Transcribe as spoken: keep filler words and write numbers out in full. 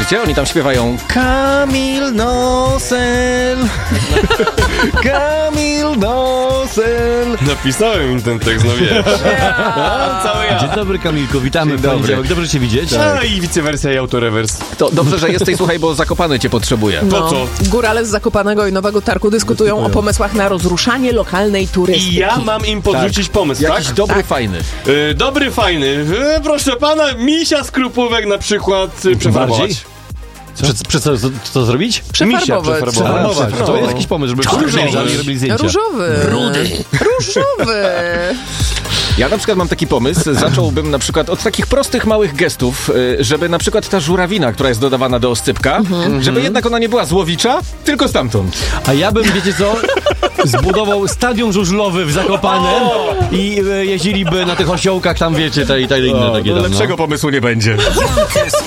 Słyszycie? Oni tam śpiewają Kamil Nosel. Kamil Nosel. Napisałem im ten tekst, no wiesz. Cały ja. Dzień dobry, Kamilku, witamy w dobry. poniedziałek. Dobrze cię widzieć. A i vice versa i autorewers. To dobrze, że jesteś, słuchaj, bo Zakopane cię potrzebuje. To co? Górale z Zakopanego i Nowego Targu dyskutują, dyskutują o pomysłach na rozruszanie lokalnej turystyki. I ja mam im podrzucić tak. pomysł, Jakiś tak? dobry, tak. fajny. Yy, dobry, fajny. Yy, proszę pana, misia z krupówek na przykład yy, przefarbować. Co? Prze, prze, co, co, co zrobić? Przefarbować. Misia przefarbować. Przefarbować. No. To jest jakiś pomysł, żeby Różowy. przyjeżdżali i robili zdjęcia. Różowy. Rudy. Różowy. Ja na przykład mam taki pomysł, zacząłbym na przykład od takich prostych, małych gestów, y, żeby na przykład ta żurawina, która jest dodawana do oscypka, Mhm. żeby jednak ona nie była złowicza, tylko stamtąd. A ja bym, wiecie co, zbudował stadion żużlowy w Zakopanem i e, jeździliby na tych osiołkach tam, wiecie, te, te inne takie tam, no. Lepszego pomysłu nie będzie.